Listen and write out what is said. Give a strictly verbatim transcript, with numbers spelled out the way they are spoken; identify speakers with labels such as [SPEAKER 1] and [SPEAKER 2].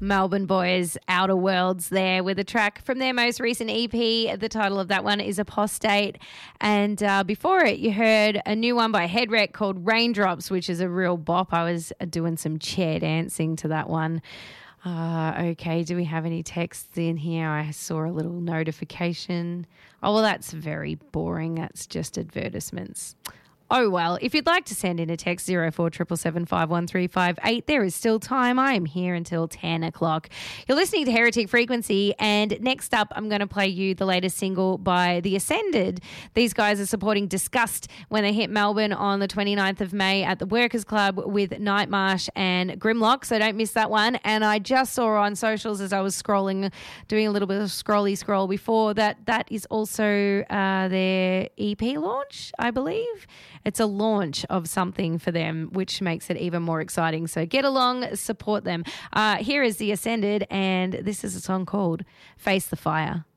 [SPEAKER 1] Melbourne boys, Outer Worlds there with a track from their most recent E P. The title of that one is Apostate. And uh, before it, you heard a new one by Headwreck called Raindrops, which is a real bop. I was doing some chair dancing to that one. Uh, okay, do we have any texts in here? I saw a little notification. Oh, well, that's very boring. That's just advertisements. Oh, well, if you'd like to send in a text, zero four seven seven five one three five eight, there is still time. I am here until ten o'clock. You're listening to Heretic Frequency, and next up I'm going to play you the latest single by The Ascended. These guys are supporting Disgust when they hit Melbourne on the twenty-ninth of May at the Workers Club with Nightmarsh and Grimlock, so don't miss that one. And I just saw on socials as I was scrolling, doing a little bit of scrolly scroll before, that that is also uh, their E P launch, I believe. It's a launch of something for them, which makes it even more exciting. So get along, support them. Uh, here is The Ascended, and this is a song called Face the Fire.